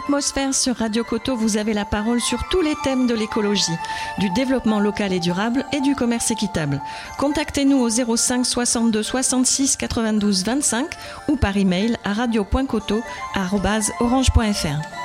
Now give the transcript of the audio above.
Atmosphère sur Radio Coteau, vous avez la parole sur tous les thèmes de l'écologie, du développement local et durable et du commerce équitable. Contactez-nous au 05 62 66 92 25 ou par email à radio.coteau@orange.fr.